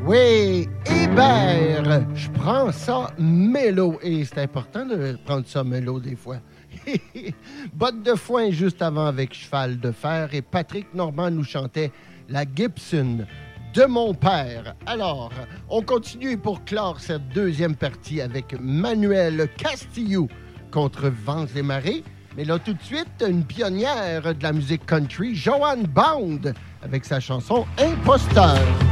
Oui, Hébert, je prends ça mélo. Et c'est important de prendre ça mélo des fois. Botte de foin juste avant avec cheval de fer. Et Patrick Normand nous chantait la Gibson de mon père. Alors, on continue pour clore cette deuxième partie avec Manuel Castillo contre Vents et Marées. Mais là, tout de suite, une pionnière de la musique country, Joanne Bound, avec sa chanson Imposteur.